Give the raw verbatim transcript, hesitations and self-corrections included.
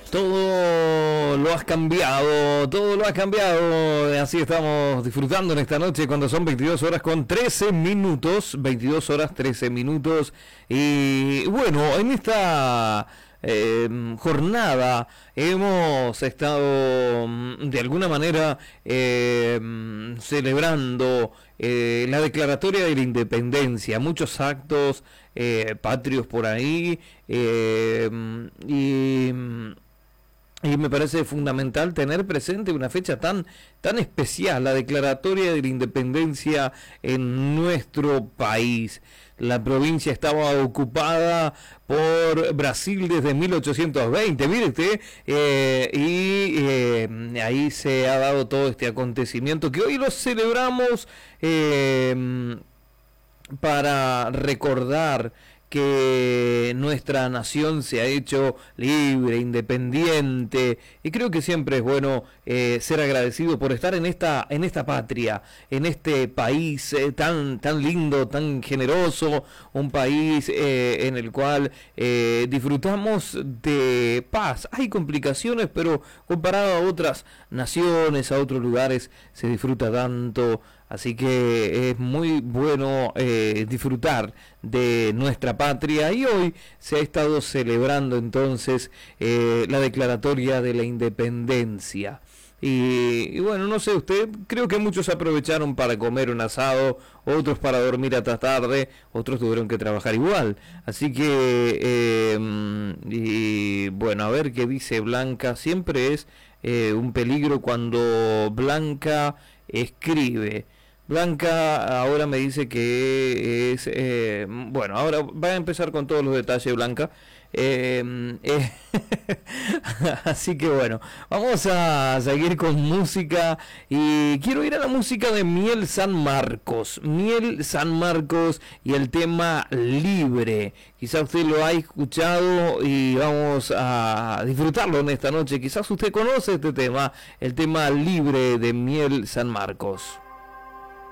Todo lo has cambiado, todo lo has cambiado. Así estamos disfrutando en esta noche cuando son veintidós horas con trece minutos. veintidós horas trece minutos. Y bueno, en esta eh, jornada hemos estado de alguna manera eh, celebrando eh, la declaratoria de la independencia. Muchos actos eh, patrios por ahí. Eh, y... Y me parece fundamental tener presente una fecha tan, tan especial, la declaratoria de la independencia en nuestro país. La provincia estaba ocupada por Brasil desde mil ochocientos veinte, mire usted, eh, y eh, ahí se ha dado todo este acontecimiento que hoy lo celebramos eh, para recordar que nuestra nación se ha hecho libre, independiente, y creo que siempre es bueno eh, ser agradecido por estar en esta en esta patria, en este país eh, tan tan lindo, tan generoso, un país eh, en el cual eh, disfrutamos de paz. Hay complicaciones, pero comparado a otras naciones, a otros lugares, se disfruta tanto. Así que es muy bueno eh, disfrutar de nuestra patria, y hoy se ha estado celebrando entonces eh, la declaratoria de la independencia. Y, y bueno, no sé, usted, creo que muchos aprovecharon para comer un asado, otros para dormir hasta tarde, otros tuvieron que trabajar igual. Así que, eh, y bueno, a ver qué dice Blanca. Siempre es eh, un peligro cuando Blanca escribe. Blanca ahora me dice que es... Eh, bueno, ahora va a empezar con todos los detalles, Blanca. Eh, eh, así que bueno, vamos a seguir con música. Y quiero ir a la música de Miel San Marcos. Miel San Marcos y el tema Libre. Quizás usted lo ha escuchado y vamos a disfrutarlo en esta noche. Quizás usted conoce este tema, el tema Libre de Miel San Marcos.